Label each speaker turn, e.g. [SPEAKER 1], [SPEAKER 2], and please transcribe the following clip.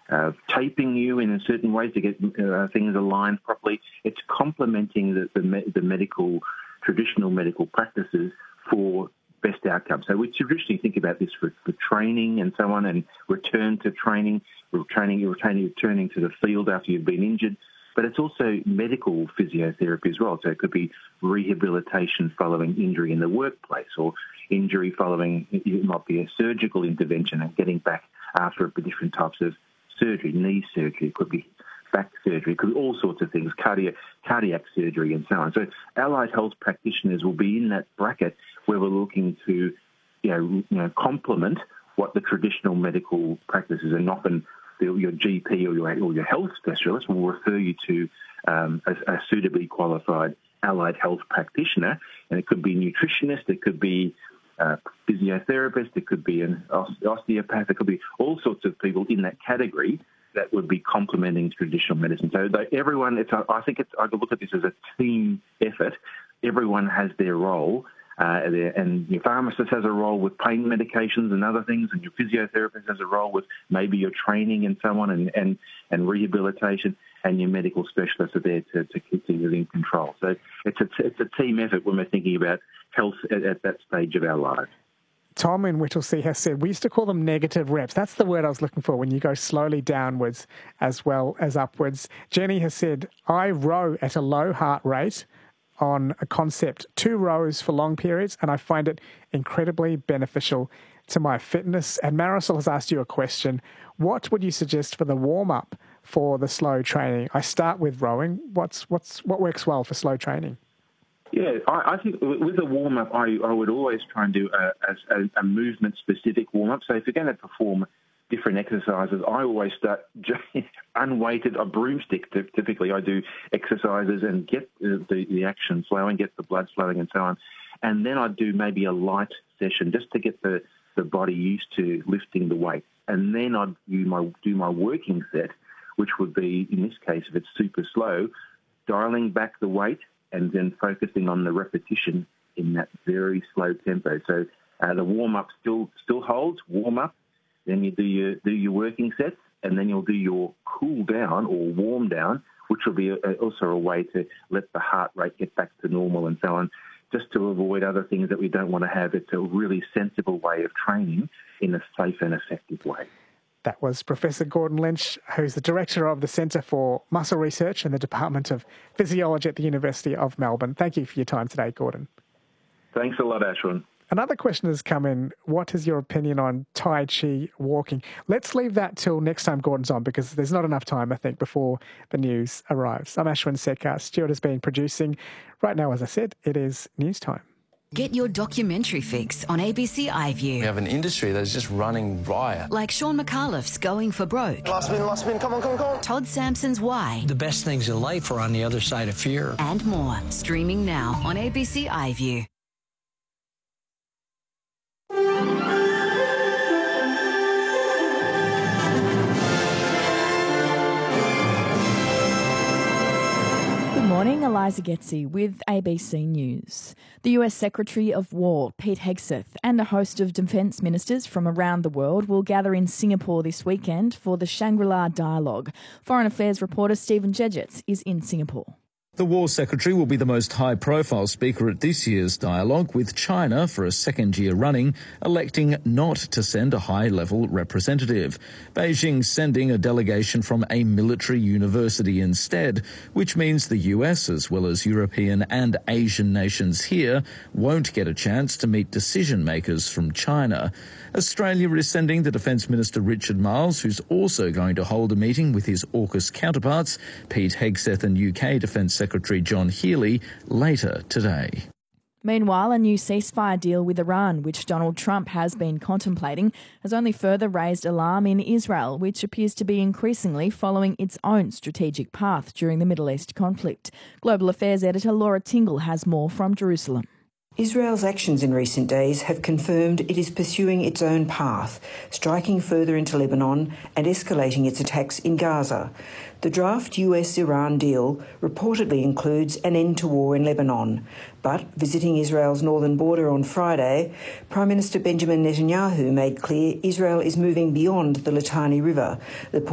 [SPEAKER 1] taping you in a certain way to get things aligned properly. It's complementing the traditional medical practices for best outcomes. So we traditionally think about this for training and so on, and return to training, returning to the field after you've been injured. But it's also medical physiotherapy as well. So it could be rehabilitation following injury in the workplace, or injury following, it might be a surgical intervention and getting back after different types of surgery, knee surgery, it could be back surgery, it could be all sorts of things, cardiac surgery and so on. So allied health practitioners will be in that bracket where we're looking to complement what the traditional medical practices, and often your GP or your health specialist will refer you to a suitably qualified allied health practitioner, and it could be a nutritionist, it could be a physiotherapist, it could be an osteopath, it could be all sorts of people in that category that would be complementing traditional medicine. So everyone, I could look at this as a team effort. Everyone has their role. And your pharmacist has a role with pain medications and other things, and your physiotherapist has a role with maybe your training and so on, and rehabilitation, and your medical specialists are there to keep things in control. So it's a team effort when we're thinking about health at that stage of our lives.
[SPEAKER 2] Tom in Whittlesea has said, we used to call them negative reps. That's the word I was looking for, when you go slowly downwards as well as upwards. Jenny has said, I row at a low heart rate on a concept, 2 rows for long periods, and I find it incredibly beneficial to my fitness. And Marisol has asked you a question. What would you suggest for the warm-up for the slow training? I start with rowing. What works well for slow training?
[SPEAKER 1] Yeah, I think with a warm-up, I would always try and do a movement-specific warm-up. So if you're going to perform different exercises, I always start unweighted, a broomstick. Typically, I do exercises and get the action flowing, get the blood flowing and so on. And then I do maybe a light session just to get the body used to lifting the weight. And then I'd do my working set, which would be, in this case, if it's super slow, dialing back the weight and then focusing on the repetition in that very slow tempo. So the warm-up still holds, warm-up, then you do your working sets, and then you'll do your cool down or warm down, which will be also a way to let the heart rate get back to normal and so on, just to avoid other things that we don't want to have. It's a really sensible way of training in a safe and effective way.
[SPEAKER 2] That was Professor Gordon Lynch, who's the Director of the Centre for Muscle Research in the Department of Physiology at the University of Melbourne. Thank you for your time today, Gordon.
[SPEAKER 1] Thanks a lot, Ashwin.
[SPEAKER 2] Another question has come in. What is your opinion on Tai Chi walking? Let's leave that till next time Gordon's on, because there's not enough time, I think, before the news arrives. I'm Ashwin Sekar. Stuart has been producing. Right now, as I said, it is news time.
[SPEAKER 3] Get your documentary fix on ABC iView.
[SPEAKER 4] We have an industry that is just running riot.
[SPEAKER 3] Like Sean McAuliffe's Going for Broke.
[SPEAKER 5] Last spin, come on.
[SPEAKER 3] Todd Sampson's Why.
[SPEAKER 6] The best things in life are on the other side of fear.
[SPEAKER 3] And more. Streaming now on ABC iView.
[SPEAKER 7] Good morning, Eliza Getzi with ABC News. The US Secretary of War, Pete Hegseth, and a host of defence ministers from around the world will gather in Singapore this weekend for the Shangri-La Dialogue. Foreign Affairs reporter Stephen Jedgetts is in Singapore.
[SPEAKER 8] The War Secretary will be the most high-profile speaker at this year's dialogue, with China, for a second year running, electing not to send a high-level representative. Beijing sending a delegation from a military university instead, which means the US, as well as European and Asian nations here, won't get a chance to meet decision-makers from China. Australia is sending the Defence Minister Richard Marles, who's also going to hold a meeting with his AUKUS counterparts, Pete Hegseth and UK Defence Secretary John Healey, later today.
[SPEAKER 7] Meanwhile, a new ceasefire deal with Iran, which Donald Trump has been contemplating, has only further raised alarm in Israel, which appears to be increasingly following its own strategic path during the Middle East conflict. Global Affairs editor Laura Tingle has more from Jerusalem.
[SPEAKER 9] Israel's actions in recent days have confirmed it is pursuing its own path, striking further into Lebanon and escalating its attacks in Gaza. The draft US-Iran deal reportedly includes an end to war in Lebanon. But visiting Israel's northern border on Friday, Prime Minister Benjamin Netanyahu made clear Israel is moving beyond the Litani River. The